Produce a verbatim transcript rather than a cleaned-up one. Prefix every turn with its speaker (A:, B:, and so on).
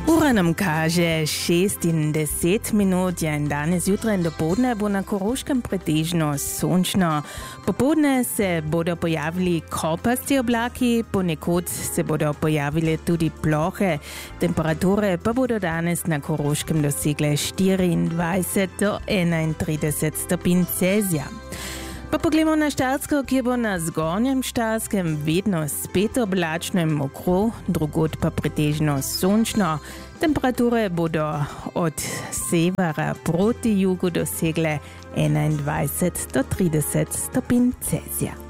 A: Ura nam kaže šestindeseti minut, in danes jutra in dopoldne bo na Koroškem pretežno sončno. Popoldne se bodo pojavili kopasti oblaki, ponekod se bodo pojavile tudi plohe. Temperature pa bodo danes na Koroškem dosegle štiriindvajset do enaintrideset stopinj Celzija. Pa poglejmo na Štajersko, kjer bo na zgornjem Štajerskem vedno spet oblačno in mokro, drugod pa pretežno sončno. Temperature bodo od severa proti jugu dosegle enaindvajset do trideset stopinj Celzija.